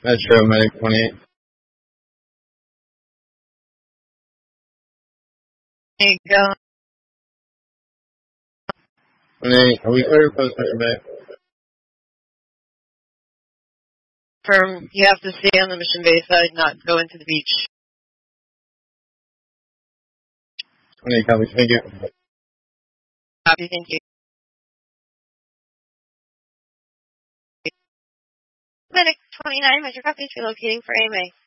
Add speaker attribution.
Speaker 1: Metro Medic 28.
Speaker 2: There you go.
Speaker 1: 28. Are we clear for the Metro Bay?
Speaker 2: You have to stay on the Mission Bay side, not go into the beach.
Speaker 1: 28, copy. Thank you.
Speaker 2: Copy, thank you. Medic 29, Metro copy, relocating for AMA.